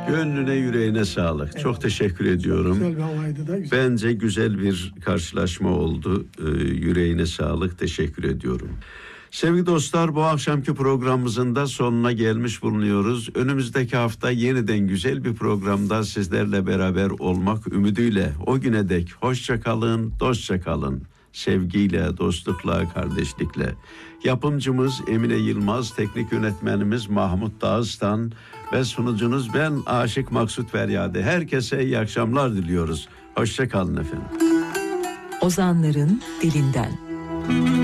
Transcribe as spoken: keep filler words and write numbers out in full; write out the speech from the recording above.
Gönlüne yüreğine sağlık. Evet. Çok teşekkür ediyorum. Güzel bir havaydı da. Güzel. Bence güzel bir karşılaşma oldu. Ee, yüreğine sağlık. Teşekkür ediyorum. Sevgili dostlar, bu akşamki programımızın da sonuna gelmiş bulunuyoruz. Önümüzdeki hafta yeniden güzel bir programda sizlerle beraber olmak ümidiyle. O güne dek hoşça kalın, dostça kalın. Sevgiyle, dostlukla, kardeşlikle. Yapımcımız Emine Yılmaz, teknik yönetmenimiz Mahmut Dağıstan ve sunucunuz ben Aşık Maksut Feryadi. Herkese iyi akşamlar diliyoruz. Hoşça kalın efendim. Ozanların dilinden.